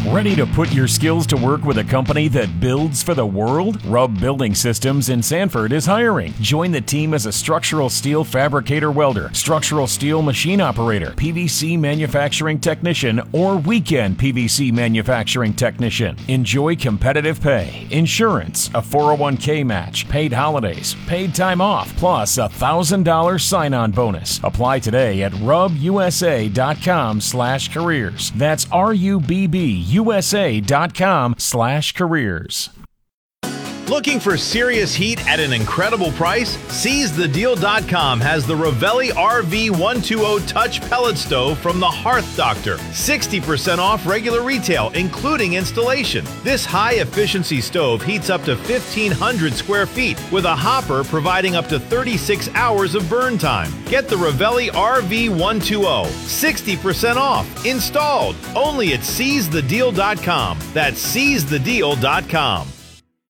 Ready to put your skills to work with a company that builds for the world? Rubb Building Systems in Sanford is hiring. Join the team as a structural steel fabricator welder, structural steel machine operator, PVC manufacturing technician, or weekend PVC manufacturing technician. Enjoy competitive pay, insurance, a 401k match, paid holidays, paid time off, plus a $1,000 sign-on bonus. Apply today at rubbusa.com/careers. That's RUBBUSA.com/careers. Looking for serious heat at an incredible price? SeizeTheDeal.com has the Ravelli RV120 Touch Pellet Stove from the Hearth Doctor. 60% off regular retail, including installation. This high-efficiency stove heats up to 1,500 square feet with a hopper providing up to 36 hours of burn time. Get the Ravelli RV120. 60% off. Installed. Only at SeizeTheDeal.com. That's SeizeTheDeal.com.